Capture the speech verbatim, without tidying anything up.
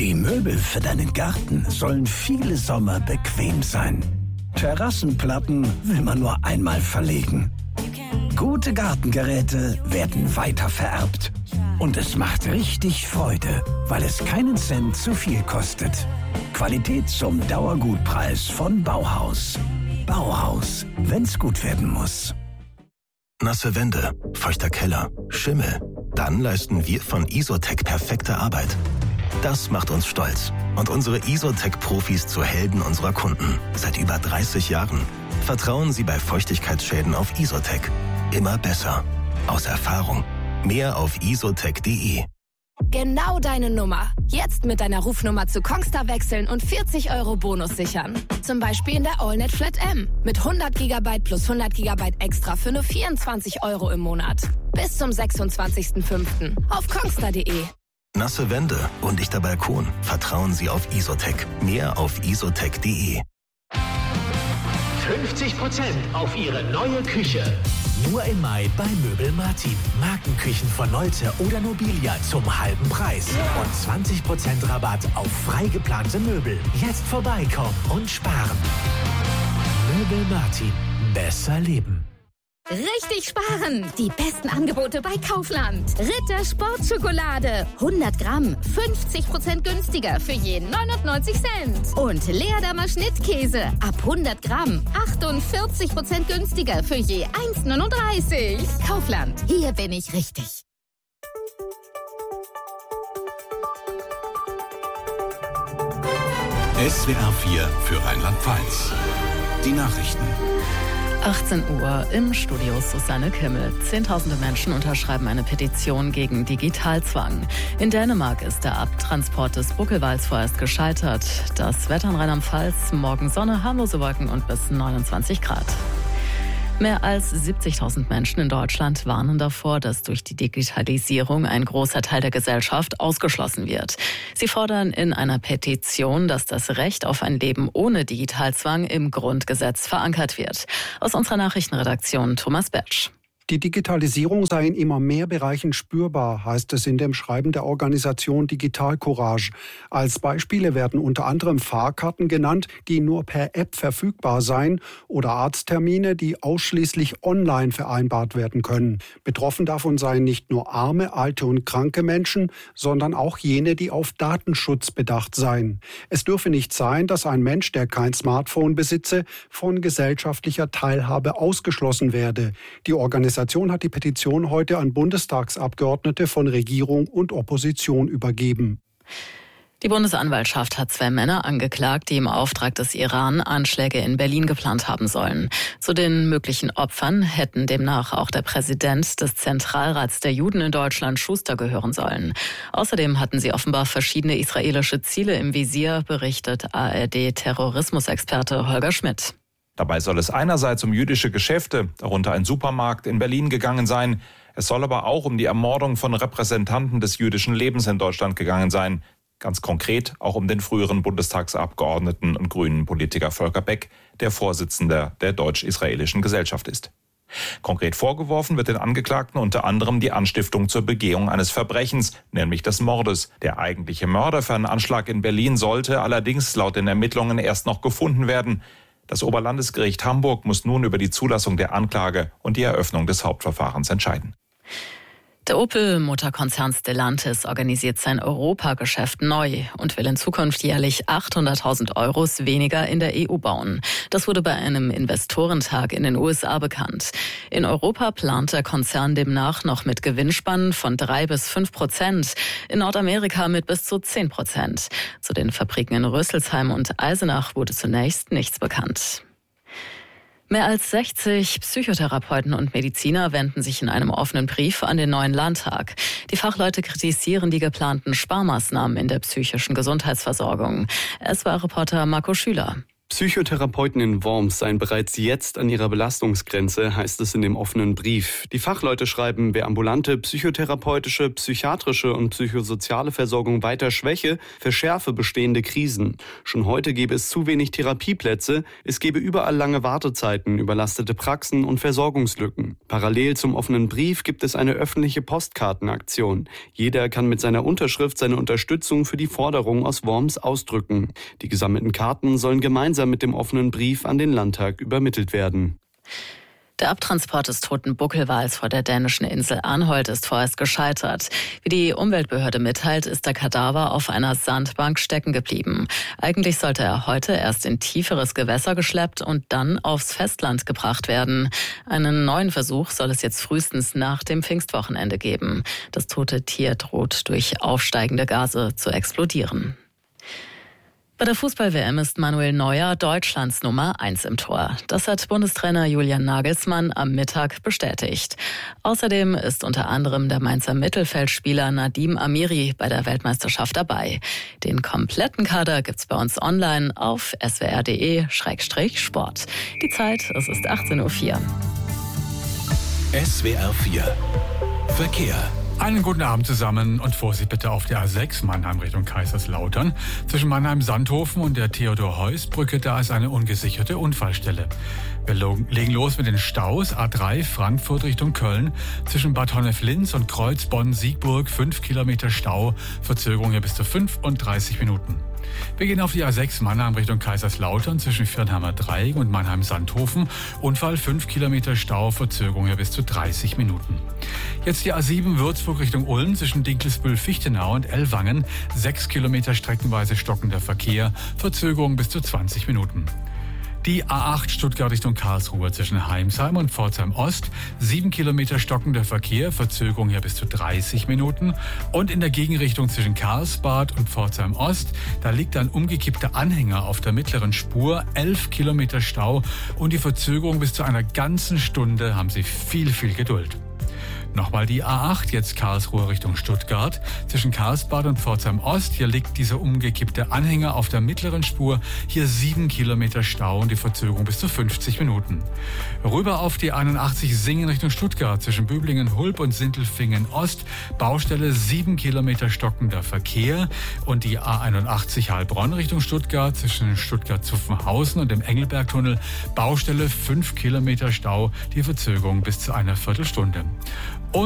Die Möbel für deinen Garten sollen viele Sommer bequem sein. Terrassenplatten will man nur einmal verlegen. Gute Gartengeräte werden weiter vererbt. Und es macht richtig Freude, weil es keinen Cent zu viel kostet. Qualität zum Dauergutpreis von Bauhaus. Bauhaus, wenn's gut werden muss. Nasse Wände, feuchter Keller, Schimmel. Dann leisten wir von Isotec perfekte Arbeit. Das macht uns stolz und unsere Isotec-Profis zu Helden unserer Kunden. Seit über dreißig Jahren. Vertrauen Sie bei Feuchtigkeitsschäden auf Isotec. Immer besser. Aus Erfahrung. Mehr auf isotec punkt de. Genau deine Nummer. Jetzt mit deiner Rufnummer zu Kongstar wechseln und vierzig Euro Bonus sichern. Zum Beispiel in der AllNet Flat M. Mit hundert Gigabyte plus hundert Gigabyte extra für nur vierundzwanzig Euro im Monat. Bis zum sechsundzwanzigsten fünften auf kongstar punkt de. Nasse Wände und dichter Balkon. Vertrauen Sie auf Isotec. Mehr auf isotec punkt de. fünfzig Prozent auf Ihre neue Küche. Nur im Mai bei Möbel Martin. Markenküchen von Nolte oder Nobilia zum halben Preis. Und zwanzig Prozent Rabatt auf frei geplante Möbel. Jetzt vorbeikommen und sparen. Möbel Martin. Besser leben. Richtig sparen! Die besten Angebote bei Kaufland. Ritter Sportschokolade. hundert Gramm. fünfzig Prozent günstiger für jeden neunundneunzig Cent. Und Leerdammer Schnittkäse. Ab hundert Gramm. achtundvierzig Prozent günstiger für je eins neununddreißig. Kaufland. Hier bin ich richtig. S W R vier für Rheinland-Pfalz. Die Nachrichten. achtzehn Uhr im Studio Susanne Kimmel. Zehntausende Menschen unterschreiben eine Petition gegen Digitalzwang. In Dänemark ist der Abtransport des Buckelwals vorerst gescheitert. Das Wetter in Rheinland-Pfalz, morgen Sonne, harmlose Wolken und bis neunundzwanzig Grad. Mehr als siebzigtausend Menschen in Deutschland warnen davor, dass durch die Digitalisierung ein großer Teil der Gesellschaft ausgeschlossen wird. Sie fordern in einer Petition, dass das Recht auf ein Leben ohne Digitalzwang im Grundgesetz verankert wird. Aus unserer Nachrichtenredaktion Thomas Betsch. Die Digitalisierung sei in immer mehr Bereichen spürbar, heißt es in dem Schreiben der Organisation Digital Courage. Als Beispiele werden unter anderem Fahrkarten genannt, die nur per App verfügbar seien, oder Arzttermine, die ausschließlich online vereinbart werden können. Betroffen davon seien nicht nur arme, alte und kranke Menschen, sondern auch jene, die auf Datenschutz bedacht seien. Es dürfe nicht sein, dass ein Mensch, der kein Smartphone besitze, von gesellschaftlicher Teilhabe ausgeschlossen werde. Die Organisation Die Organisation hat die Petition heute an Bundestagsabgeordnete von Regierung und Opposition übergeben. Die Bundesanwaltschaft hat zwei Männer angeklagt, die im Auftrag des Iran Anschläge in Berlin geplant haben sollen. Zu den möglichen Opfern hätten demnach auch der Präsident des Zentralrats der Juden in Deutschland, Schuster, gehören sollen. Außerdem hatten sie offenbar verschiedene israelische Ziele im Visier, berichtet A R D-Terrorismusexperte Holger Schmidt. Dabei soll es einerseits um jüdische Geschäfte, darunter ein Supermarkt in Berlin, gegangen sein. Es soll aber auch um die Ermordung von Repräsentanten des jüdischen Lebens in Deutschland gegangen sein. Ganz konkret auch um den früheren Bundestagsabgeordneten und grünen Politiker Volker Beck, der Vorsitzender der Deutsch-Israelischen Gesellschaft ist. Konkret vorgeworfen wird den Angeklagten unter anderem die Anstiftung zur Begehung eines Verbrechens, nämlich des Mordes. Der eigentliche Mörder für einen Anschlag in Berlin sollte allerdings laut den Ermittlungen erst noch gefunden werden. Das Oberlandesgericht Hamburg muss nun über die Zulassung der Anklage und die Eröffnung des Hauptverfahrens entscheiden. Der Opel-Mutterkonzern Stellantis organisiert sein Europageschäft neu und will in Zukunft jährlich achthunderttausend Euros weniger in der E U bauen. Das wurde bei einem Investorentag in den U S A bekannt. In Europa plant der Konzern demnach noch mit Gewinnspannen von drei bis fünf Prozent, in Nordamerika mit bis zu zehn Prozent. Zu den Fabriken in Rüsselsheim und Eisenach wurde zunächst nichts bekannt. Mehr als sechzig Psychotherapeuten und Mediziner wenden sich in einem offenen Brief an den neuen Landtag. Die Fachleute kritisieren die geplanten Sparmaßnahmen in der psychischen Gesundheitsversorgung. Es war Reporter Marco Schüler. Psychotherapeuten in Worms seien bereits jetzt an ihrer Belastungsgrenze, heißt es in dem offenen Brief. Die Fachleute schreiben, wer ambulante psychotherapeutische, psychiatrische und psychosoziale Versorgung weiter schwäche, verschärfe bestehende Krisen. Schon heute gäbe es zu wenig Therapieplätze, es gäbe überall lange Wartezeiten, überlastete Praxen und Versorgungslücken. Parallel zum offenen Brief gibt es eine öffentliche Postkartenaktion. Jeder kann mit seiner Unterschrift seine Unterstützung für die Forderung aus Worms ausdrücken. Die gesammelten Karten sollen gemeinsam mit dem offenen Brief an den Landtag übermittelt werden. Der Abtransport des toten Buckelwals vor der dänischen Insel Arnholt ist vorerst gescheitert. Wie die Umweltbehörde mitteilt, ist der Kadaver auf einer Sandbank stecken geblieben. Eigentlich sollte er heute erst in tieferes Gewässer geschleppt und dann aufs Festland gebracht werden. Einen neuen Versuch soll es jetzt frühestens nach dem Pfingstwochenende geben. Das tote Tier droht durch aufsteigende Gase zu explodieren. Bei der Fußball-W M ist Manuel Neuer Deutschlands Nummer eins im Tor. Das hat Bundestrainer Julian Nagelsmann am Mittag bestätigt. Außerdem ist unter anderem der Mainzer Mittelfeldspieler Nadim Amiri bei der Weltmeisterschaft dabei. Den kompletten Kader gibt's bei uns online auf s w r punkt d e Schrägstrich Sport. Die Zeit, es ist achtzehn Uhr vier. S W R vier Verkehr. Einen guten Abend zusammen und Vorsicht bitte auf der A sechs Mannheim Richtung Kaiserslautern. Zwischen Mannheim-Sandhofen und der Theodor-Heuss-Brücke, da ist eine ungesicherte Unfallstelle. Wir legen los mit den Staus. A drei Frankfurt Richtung Köln. Zwischen Bad Honnef-Linz und Kreuzbonn-Siegburg fünf Kilometer Stau. Verzögerung hier bis zu fünfunddreißig Minuten. Wir gehen auf die A sechs Mannheim Richtung Kaiserslautern zwischen Viernheimer Dreieck und Mannheim-Sandhofen. Unfall fünf Kilometer Stau, Verzögerung hier bis zu dreißig Minuten. Jetzt die A sieben Würzburg Richtung Ulm zwischen Dinkelsbühl-Fichtenau und Ellwangen. sechs Kilometer streckenweise stockender Verkehr, Verzögerung bis zu zwanzig Minuten. Die A acht Stuttgart Richtung Karlsruhe zwischen Heimsheim und Pforzheim Ost. sieben Kilometer stockender Verkehr, Verzögerung hier bis zu dreißig Minuten. Und in der Gegenrichtung zwischen Karlsbad und Pforzheim Ost, da liegt ein umgekippter Anhänger auf der mittleren Spur. elf Kilometer Stau und die Verzögerung bis zu einer ganzen Stunde. Haben Sie viel, viel Geduld. Nochmal die A acht, jetzt Karlsruhe Richtung Stuttgart. Zwischen Karlsbad und Pforzheim Ost, hier liegt dieser umgekippte Anhänger auf der mittleren Spur. Hier sieben Kilometer Stau und die Verzögerung bis zu fünfzig Minuten. Rüber auf die einundachtzig Singen Richtung Stuttgart. Zwischen Böblingen-Hulb und Sindelfingen Ost. Baustelle sieben Kilometer stockender Verkehr. Und die A einundachtzig Heilbronn Richtung Stuttgart. Zwischen Stuttgart-Zuffenhausen und dem Engelbergtunnel. Baustelle fünf Kilometer Stau, die Verzögerung bis zu einer Viertelstunde.